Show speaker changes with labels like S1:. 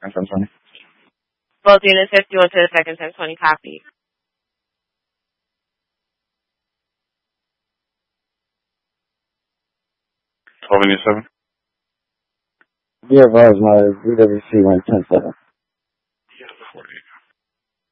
S1: And 1020.
S2: Both units 51 to the second 1020 copy.
S1: Unit 7.
S3: Be advised, my VWC went 10-7.
S1: Yeah, 48.